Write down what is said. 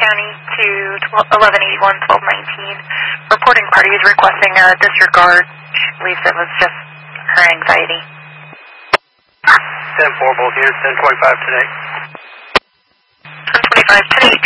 County to 1181-1219, reporting parties requesting a disregard. She believes it was just her anxiety. 10-4, both units, 1025 today. 1025 today,